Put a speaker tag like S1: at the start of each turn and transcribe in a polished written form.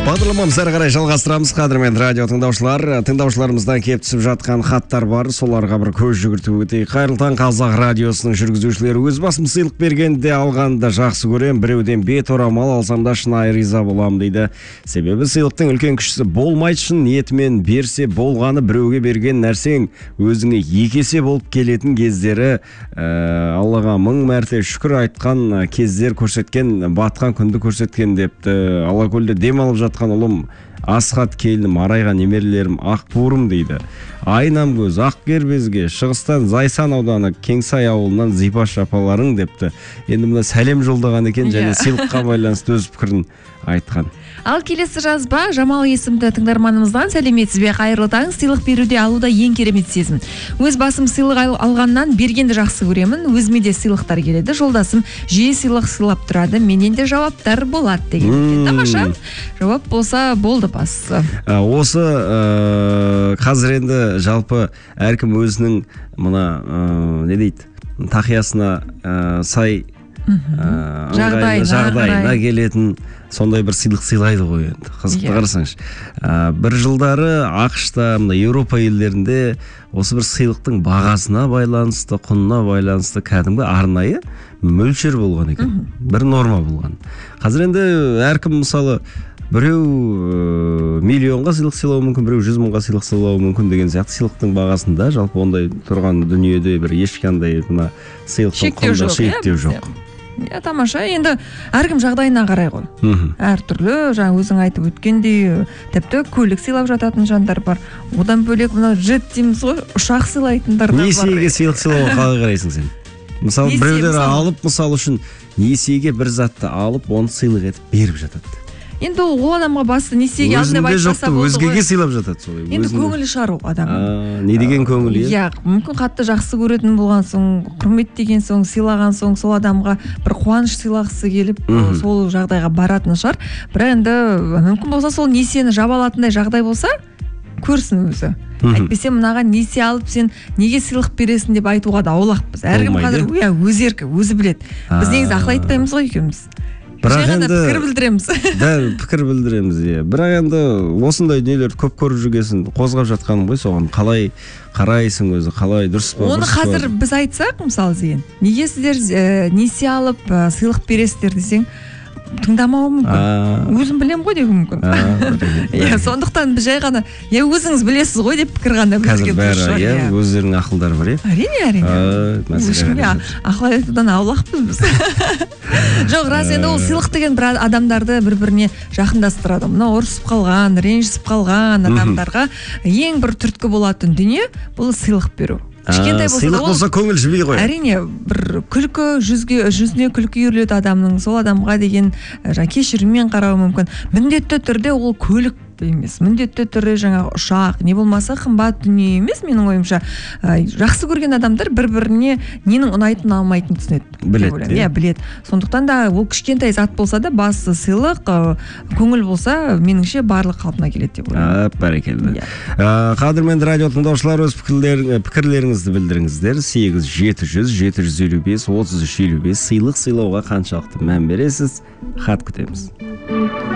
S1: Бағдарламамызды әрі қарай жалғастырамыз. Қадірмен радио тыңдаушыларымыздан келіп түсіп жатқан хаттар бар, соларға бір көз жүгіртіп өтейік. Қайырлы таң, Қазақ радиосының жүргізушілері. Өз басым сыйлық бергенде алғанды жақсы көрем, біреуден бет орамал алсам да шынайы риза болам дейді. Себебі сыйлықтың үлкен кішісі болмайды, шын ниетімен берсе болғаны, біреуге берген нәрсең өзіңе екі есе болып келетін кездері, Аллаға мың мәрте шүкір айтқан кездер көрсеткен, батқан күнді көрсеткен депті. Алакөлде дем алып жатқан ұлым, Асхат келінім, Арайға немерелерім, Ақбуырым дейді. Айнам көз, Ақкербезге, Шығыстан Зайсан ауданы, Кеңсай ауылынан Зипаш апаларың депті. Енді мына сәлем жолдаған екен, және сыйлыққа байланысты өз пікірін айтқан.
S2: Ал келесі жазба Жамал есімді тыңдарманымыздан: сәлеметсіз бе, қайырлы таң. Сыйлық беруде алуда ең керемет сезім. Өз басым сыйлық алғаннан бергенді жақсы көремін. Өзіме де сыйлықтар келеді. Жолдасым жиі сыйлық сыйлап тұрады. Менен де жауаптар болады деген. Тамаша. Жауап болса болды бастысы.
S1: Осы қазір енді жалпы әркім өзінің мына не дейді, тақиясына сай жағдайына келетін сондай бір сыйлық сыйлайды ғой енді. Қызықты қарасаңшы. Бір жылдары ақш-та, Еуропа елдерінде осы бір сыйлықтың бағасына байланысты, құнына байланысты кәдімгі арнайы мөлшер болған екен. Бір норма болған. Қазір енді әркім мысалы біреу миллионға сыйлық сыйлауы мүмкін, біреу 100 мыңға сыйлық сыйлауы мүмкін деген сияқты сыйлықтың бағасында жалпы ондай тұрған дүниеде бір ешқандай мына сыйлықтың құнында шектеу жоқ.
S2: Тамаша, енді әркім жағдайына қарай ғой. Әртүрлі, жаңа өзің айтып өткендей, тіпті көлік сыйлап жататын жандар бар. Одан бөлек мына джет дейміз ғой, ұшақ сыйлайтындар да бар.
S1: Несиеге сыйлық сыйлауға қалай қарайсың сен? Мысалы, біреулер алып, мысалы үшін несиеге бір затты алып, оны сыйлық етіп беріп жатады.
S2: Енді ол адамға басты несиеге алдын деп айтпаса болды ғой.
S1: Өзгеге сыйлап жатады солай.
S2: Енді көңілі шығар ол адамның.
S1: Не деген көңілі?
S2: Мүмкін қатты жақсы көретін болған соң, құрметтеген соң, сыйлаған соң, сол адамға бір қуаныш сыйлағысы келіп, сол жағдайға баратын шығар. Бірақ енді мүмкін болса сол несиені жаба алатындай жағдай болса, көрсін өзі. Әйтпесе мынаған несие алып сен неге сыйлық бересің деп айтуға да аулақпыз. Әркім қазір өз еркі, өзі біледі. Біз негізі ақыл айтпаймыз ғой екеуміз.
S1: Бірақ енді
S2: пікір білдіреміз.
S1: Дәл пікір білдіреміз, иә. Бірақ енді осындай дүниелерді көп көріп жүргесін, қозғап жатқаным ғой, соған қалай қарайсың өзі, қалай дұрыс па?
S2: Оны қазір біз айтсақ, мысалы деген, неге сіздер несие алып сыйлық бересіздер десең, тыңдамауы мүмкін. Өзім білем ғой деуі мүмкін. Сондықтан біз жай ғана, өзіңіз білесіз ғой деп пікір ғана
S1: қазір бәрі, өздерінің ақылдары бар,
S2: әрине. Ешкімге ақыл айтудан аулақпыз біз. Жоқ, рас, енді ол сыйлық деген бір адамдарды бір-біріне жақындастырады. Мына ұрысып қалған, ренжісіп қалған адамдарға ең бір түрткі болатын дүние бұл сыйлық беру.
S1: Сыйлық болса көңіл жібей ғой.
S2: Әрине, бір күлкі, жүзіне күлкі үйіріледі адамның, сол адамға деген кешіріммен қарауы мүмкін. Міндетті түрде ол көлік емес, міндетті түрде жаңағы ұшақ, не болмаса қымбат дүние емес, менің ойымша. Жақсы көрген адамдар бір-біріне ненің ұнайтын алмайтын түсінеді. Біледі. Сондықтан да ол кішкентай зат болса да, басы сыйлық, көңіл болса, меніңше барлық қалпына келеді деп ойлаймын.
S1: Бәрекелді. Қадірмен радио тыңдаушылар, өз пікірлеріңізді білдіріңіздер. 8-700-755-3355 сыйлық сыйлауға қаншалықты мән бересіз? Хат күтеміз.